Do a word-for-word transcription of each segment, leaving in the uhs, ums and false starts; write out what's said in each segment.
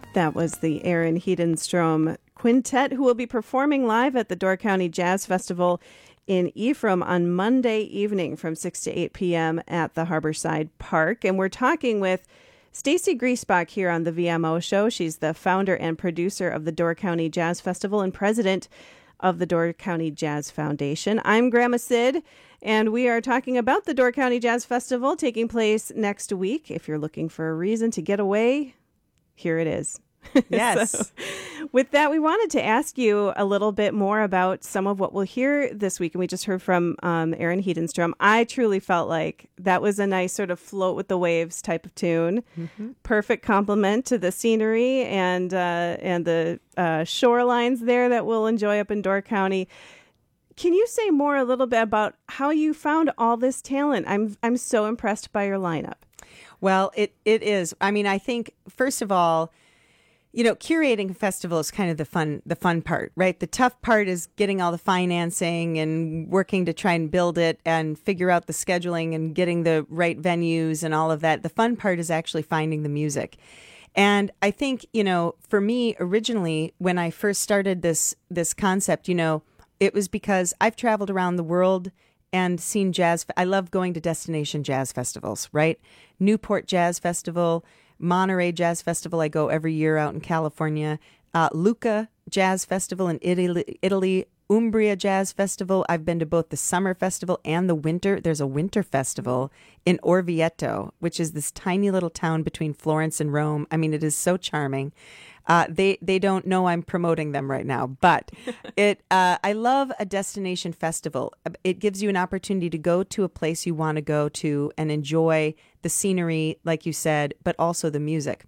That was the Aaron Hedenstrom Quintet, who will be performing live at the Door County Jazz Festival in Ephraim on Monday evening from six to eight p.m. at the Harborside Park. And we're talking with Stacy Griesbach here on the V M O Show. She's the founder and producer of the Door County Jazz Festival and president of the Door County Jazz Foundation. I'm Grandma Sid, and we are talking about the Door County Jazz Festival taking place next week. If you're looking for a reason to get away, here it is. Yes. So, with that, we wanted to ask you a little bit more about some of what we'll hear this week. And we just heard from um, Aaron Hedenstrom. I truly felt like that was a nice sort of float with the waves type of tune. Mm-hmm. Perfect complement to the scenery and uh, and the uh, shorelines there that we'll enjoy up in Door County. Can you say more a little bit about how you found all this talent? I'm I'm so impressed by your lineup. Well, it it is. I mean, I think, first of all, you know, curating a festival is kind of the fun, the fun part, right? The tough part is getting all the financing and working to try and build it and figure out the scheduling and getting the right venues and all of that. The fun part is actually finding the music. And I think, you know, for me, originally, when I first started this, this concept, you know, it was because I've traveled around the world and seen jazz. I love going to destination jazz festivals, right? Newport Jazz Festival, Monterey Jazz Festival, I go every year out in California. Uh, Lucca Jazz Festival in Italy, Italy, Umbria Jazz Festival. I've been to both the summer festival and the winter. There's a winter festival in Orvieto, which is this tiny little town between Florence and Rome. I mean, it is so charming. Uh, they they don't know I'm promoting them right now, but it. Uh, I love a destination festival. It gives you an opportunity to go to a place you want to go to and enjoy the scenery, like you said, but also the music.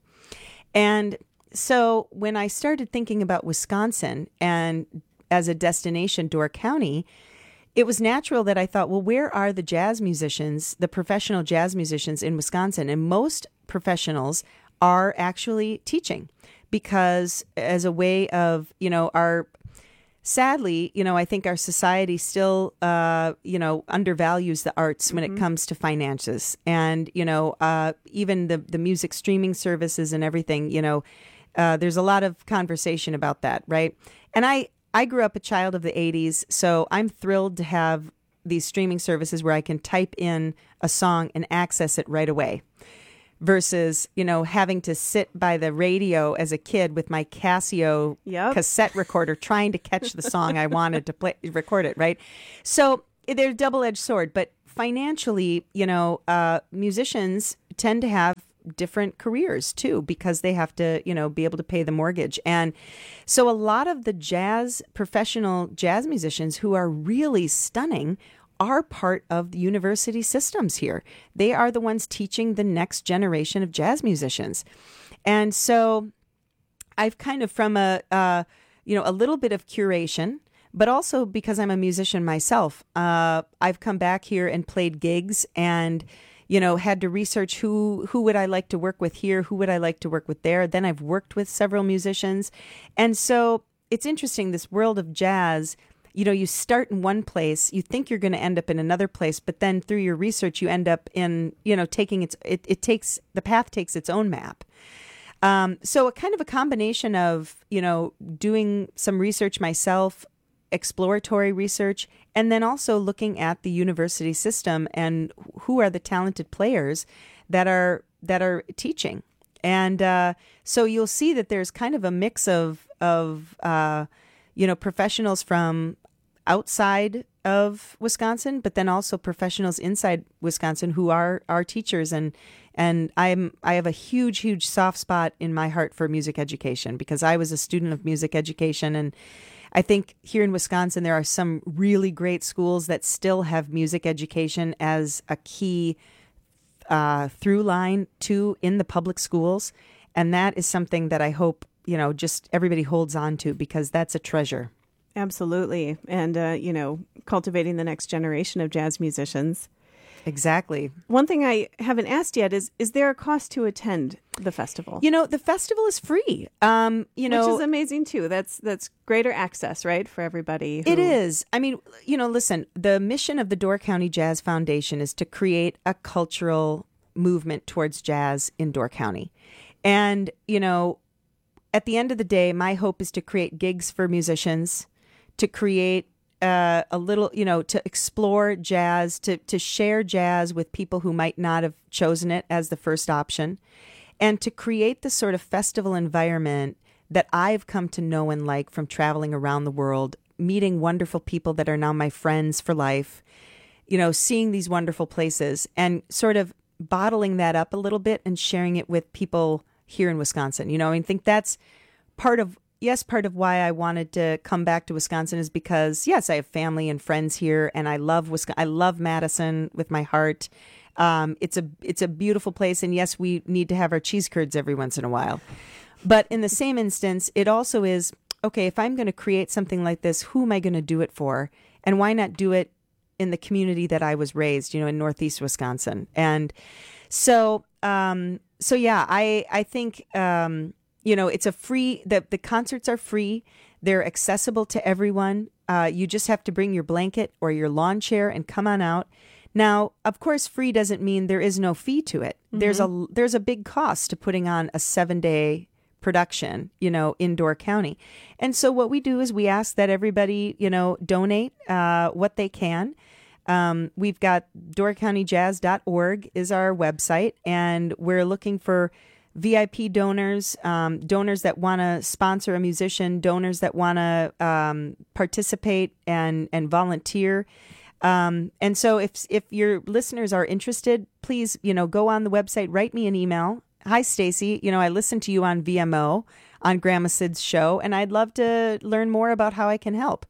And so when I started thinking about Wisconsin and as a destination, Door County, it was natural that I thought, well, where are the jazz musicians, the professional jazz musicians in Wisconsin? And most professionals are actually teaching. Because as a way of, you know, our, sadly, you know, I think our society still, uh, you know, undervalues the arts when mm-hmm. it comes to finances. And, you know, uh, even the, the music streaming services and everything, you know, uh, there's a lot of conversation about that, right? And I, I grew up a child of the eighties, so I'm thrilled to have these streaming services where I can type in a song and access it right away. Versus, you know, having to sit by the radio as a kid with my Casio yep. cassette recorder trying to catch the song I wanted to play, record it, right? So they're a double-edged sword. But financially, you know, uh, musicians tend to have different careers too, because they have to, you know, be able to pay the mortgage. And so a lot of the jazz, professional jazz musicians who are really stunning are part of the university systems here. They are the ones teaching the next generation of jazz musicians. And so I've kind of, from a, uh, you know, a little bit of curation, but also because I'm a musician myself, uh, I've come back here and played gigs and, you know, had to research who, who would I like to work with here? Who would I like to work with there? Then I've worked with several musicians. And so it's interesting, this world of jazz. You know, you start in one place, you think you're going to end up in another place, but then through your research, you end up in, you know, taking its, it, it takes, the path takes its own map. Um, so a kind of a combination of, you know, doing some research myself, exploratory research, and then also looking at the university system and who are the talented players that are, that are teaching. And uh, so you'll see that there's kind of a mix of, of, uh, you know, professionals from outside of Wisconsin, but then also professionals inside Wisconsin who are are teachers. And and I'm I have a huge, huge soft spot in my heart for music education because I was a student of music education. And I think here in Wisconsin, there are some really great schools that still have music education as a key uh, through line to in the public schools. And that is something that I hope, you know, just everybody holds on to because that's a treasure. Absolutely. And, uh, you know, cultivating the next generation of jazz musicians. Exactly. One thing I haven't asked yet is, is there a cost to attend the festival? You know, the festival is free. Um, you know, Which is amazing, too. That's that's greater access, right, for everybody. Who... It is. I mean, you know, listen, the mission of the Door County Jazz Foundation is to create a cultural movement towards jazz in Door County. And, you know, at the end of the day, my hope is to create gigs for musicians, to create uh, a little, you know, to explore jazz, to to share jazz with people who might not have chosen it as the first option, and to create the sort of festival environment that I've come to know and like from traveling around the world, meeting wonderful people that are now my friends for life, you know, seeing these wonderful places and sort of bottling that up a little bit and sharing it with people here in Wisconsin. You know, I think that's part of, yes, part of why I wanted to come back to Wisconsin is because, yes, I have family and friends here, and I love Wisconsin. I love Madison with my heart. Um, it's a it's a beautiful place, and yes, we need to have our cheese curds every once in a while. But in the same instance, it also is, okay, if I'm going to create something like this, who am I going to do it for? And why not do it in the community that I was raised, you know, in Northeast Wisconsin? And so, um, so yeah, I, I think, um, you know, it's a free, the, the concerts are free. They're accessible to everyone. Uh, you just have to bring your blanket or your lawn chair and come on out. Now, of course, free doesn't mean there is no fee to it. Mm-hmm. There's a, there's a big cost to putting on a seven day production, you know, in Door County. And so what we do is we ask that everybody, you know, donate uh, what they can. Um, we've got door county jazz dot org is our website, and we're looking for V I P donors, um, donors that want to sponsor a musician, donors that want to um, participate and, and volunteer. Um, and so if, if your listeners are interested, please, you know, go on the website, write me an email. Hi, Stacy. You know, I listened to you on V M O on Grandma Sid's show, and I'd love to learn more about how I can help.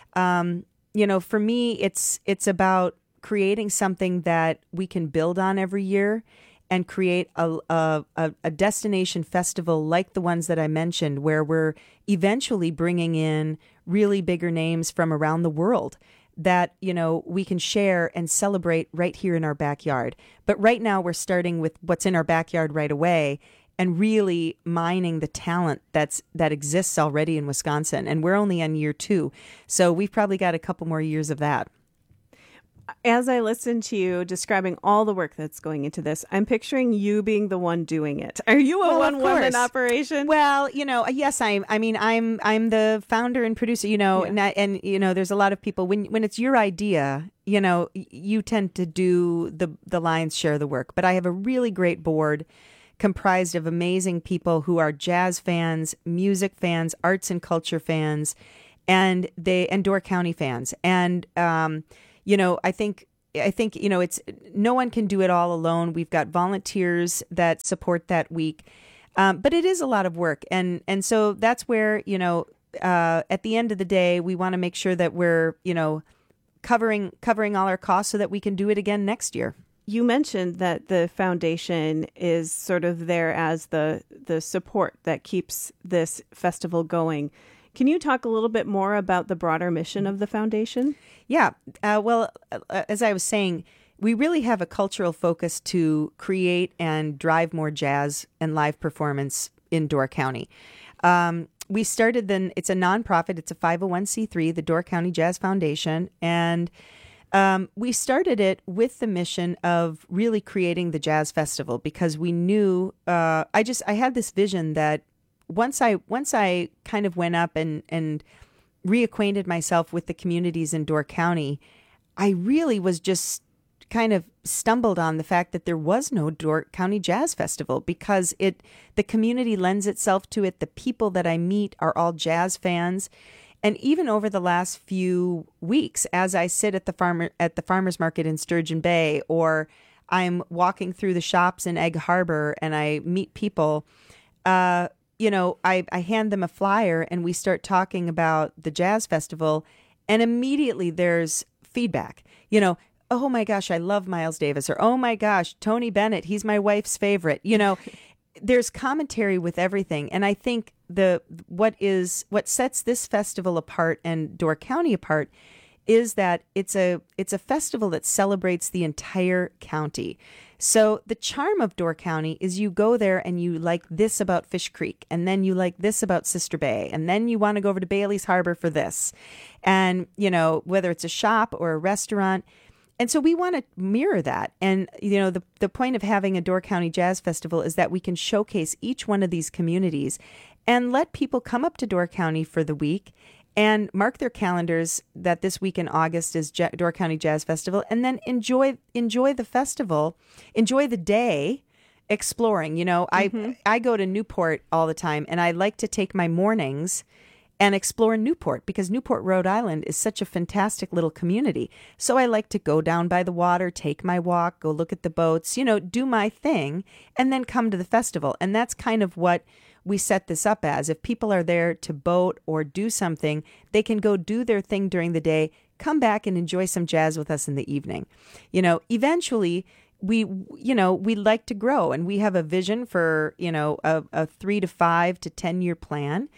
Um, you know, for me, it's it's about creating something that we can build on every year and create a, a, a destination festival like the ones that I mentioned, where we're eventually bringing in really bigger names from around the world that, you know, we can share and celebrate right here in our backyard. But right now we're starting with what's in our backyard right away and really mining the talent that's that exists already in Wisconsin. And we're only on year two. So we've probably got a couple more years of that. As I listen to you describing all the work that's going into this, I'm picturing you being the one doing it. Are you a well, one-woman operation? Well, you know, yes, I'm. I mean, I'm. I'm the founder and producer. You know, yeah. and, I, and you know, there's a lot of people when when it's your idea. You know, you tend to do the the lion's share of the work. But I have a really great board comprised of amazing people who are jazz fans, music fans, arts and culture fans, and they and Door County fans, and. Um, You know, I think I think, you know, it's no one can do it all alone. We've got volunteers that support that week. Um, but it is a lot of work. And and so that's where, you know, uh, at the end of the day, we want to make sure that we're, you know, covering covering all our costs so that we can do it again next year. You mentioned that the foundation is sort of there as the the support that keeps this festival going. Can you talk a little bit more about the broader mission of the foundation? Yeah. Uh, well, uh, as I was saying, we really have a cultural focus to create and drive more jazz and live performance in Door County. Um, we started then, it's a nonprofit, it's a five oh one c three, the Door County Jazz Foundation. And um, we started it with the mission of really creating the Jazz Festival because we knew, uh, I just, I had this vision that Once I once I kind of went up and, and reacquainted myself with the communities in Door County, I really was just kind of stumbled on the fact that there was no Door County Jazz Festival because it the community lends itself to it. The people that I meet are all jazz fans. And even over the last few weeks, as I sit at the farmer at the farmers market in Sturgeon Bay, or I'm walking through the shops in Egg Harbor and I meet people, uh, you know, I, I hand them a flyer and we start talking about the jazz festival, and immediately there's feedback. You know, oh my gosh, I love Miles Davis, or oh my gosh, Tony Bennett, he's my wife's favorite. You know, there's commentary with everything. And I think the what is what sets this festival apart and Door County apart is that it's a it's a festival that celebrates the entire county. So the charm of Door County is you go there and you like this about Fish Creek, and then you like this about Sister Bay, and then you want to go over to Bailey's Harbor for this. And, you know, whether it's a shop or a restaurant, and so we want to mirror that. And, you know, the, the point of having a Door County Jazz Festival is that we can showcase each one of these communities and let people come up to Door County for the week and mark their calendars that this week in August is J- Door County Jazz Festival, and then enjoy enjoy the festival, enjoy the day exploring. You know, mm-hmm. I I go to Newport all the time, and I like to take my mornings and explore Newport because Newport, Rhode Island is such a fantastic little community. So I like to go down by the water, take my walk, go look at the boats, you know, do my thing, and then come to the festival. And that's kind of what we set this up as. If people are there to boat or do something, they can go do their thing during the day, come back and enjoy some jazz with us in the evening. You know, eventually we, you know, we like to grow, and we have a vision for, you know, a, a three to five to ten year plan.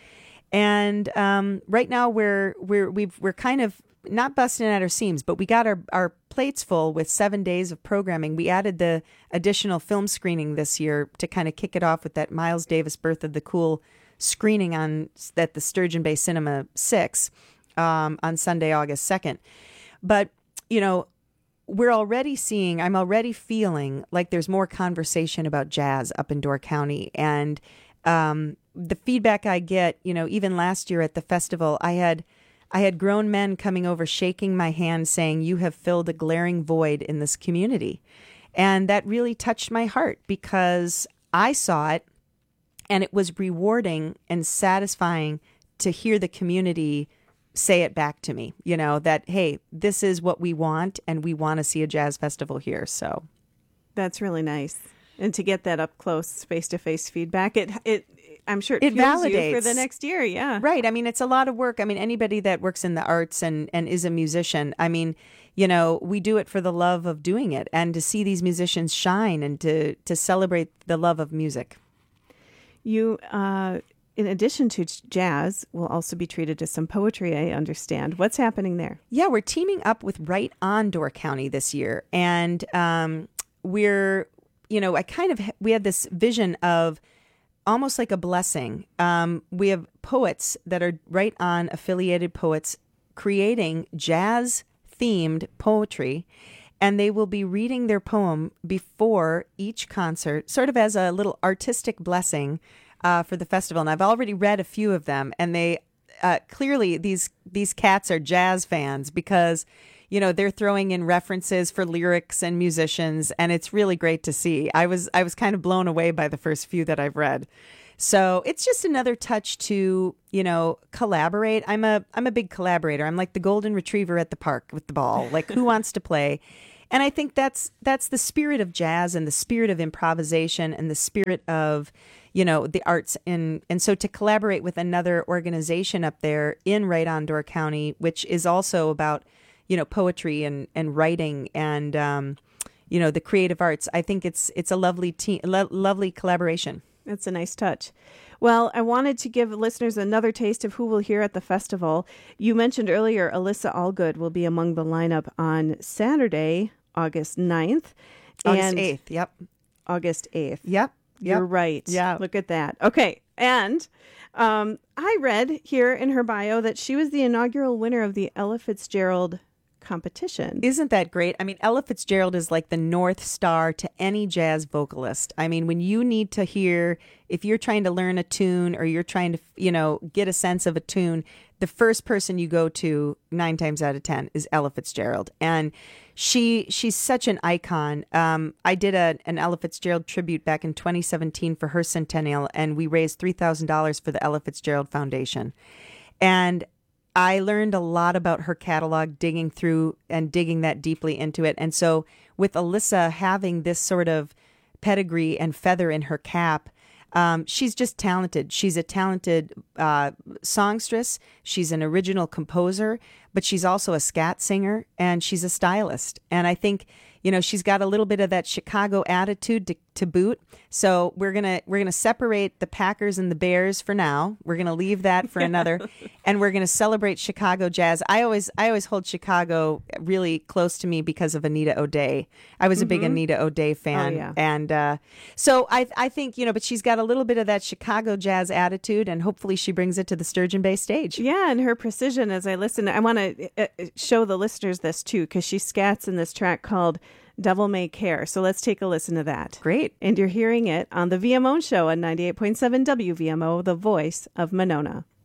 And um, right now we're we're we've we're kind of not busting at our seams, but we got our, our plates full with seven days of programming. We added the additional film screening this year to kind of kick it off with that Miles Davis Birth of the Cool screening on at the Sturgeon Bay Cinema Six um, on Sunday, August second. But you know, we're already seeing. I'm already feeling like there's more conversation about jazz up in Door County, and um, the feedback I get, you know, even last year at the festival, I had I had grown men coming over shaking my hand saying, "You have filled a glaring void in this community." And that really touched my heart because I saw it, and it was rewarding and satisfying to hear the community say it back to me, you know, that, hey, this is what we want, and we want to see a jazz festival here. So that's really nice. And to get that up close, face-to-face feedback, it it I'm sure it, it fuels validates you for the next year. Yeah, right. I mean, it's a lot of work. I mean, anybody that works in the arts and and is a musician, I mean, you know, we do it for the love of doing it, and to see these musicians shine, and to to celebrate the love of music. You, uh, in addition to jazz, will also be treated to some poetry, I understand. What's happening there? Yeah, we're teaming up with Right On Door County this year, and um, we're, you know, I kind of we had this vision of almost like a blessing. Um, we have poets that are Right On affiliated poets creating jazz-themed poetry, and they will be reading their poem before each concert, sort of as a little artistic blessing uh, for the festival. And I've already read a few of them, and they uh, clearly these these cats are jazz fans because, you know, they're throwing in references for lyrics and musicians, and it's really great to see. I was I was kind of blown away by the first few that I've read. So it's just another touch to, you know, collaborate. I'm a I'm a big collaborator. I'm like the golden retriever at the park with the ball. Like, who wants to play? And I think that's that's the spirit of jazz and the spirit of improvisation and the spirit of, you know, the arts. And, and so to collaborate with another organization up there in Right On Door County, which is also about, you know, poetry and, and writing and, um, you know, the creative arts. I think it's it's a lovely team, lo- lovely collaboration. That's a nice touch. Well, I wanted to give listeners another taste of who we'll hear at the festival. You mentioned earlier Alyssa Allgood will be among the lineup on Saturday, August ninth. August eighth, yep. August eighth. Yep. You're yep. right. Yeah. Look at that. Okay. And um, I read here in her bio that she was the inaugural winner of the Ella Fitzgerald competition. Isn't that great? I mean, Ella Fitzgerald is like the North Star to any jazz vocalist. I mean, when you need to hear, if you're trying to learn a tune or you're trying to, you know, get a sense of a tune, the first person you go to nine times out of ten is Ella Fitzgerald. And she she's such an icon. Um, I did a, an Ella Fitzgerald tribute back in twenty seventeen for her centennial, and we raised three thousand dollars for the Ella Fitzgerald Foundation. And I learned a lot about her catalog, digging through and digging that deeply into it. And so with Alyssa having this sort of pedigree and feather in her cap, um, she's just talented. She's a talented uh, songstress. She's an original composer, but she's also a scat singer, and she's a stylist. And I think, you know, she's got a little bit of that Chicago attitude to, to boot. So we're gonna we're gonna separate the Packers and the Bears for now. We're gonna leave that for another, and we're gonna celebrate Chicago jazz. I always I always hold Chicago really close to me because of Anita O'Day. I was a big Mm-hmm. Anita O'Day fan, Oh, yeah. and uh, so I I think you know, but she's got a little bit of that Chicago jazz attitude, and hopefully she brings it to the Sturgeon Bay stage. Yeah, and her precision as I listen. I want to uh, show the listeners this too, because she scats in this track called Devil May Care. So let's take a listen to that. Great. And you're hearing it on the V M O Show on ninety-eight point seven W V M O, the voice of Monona.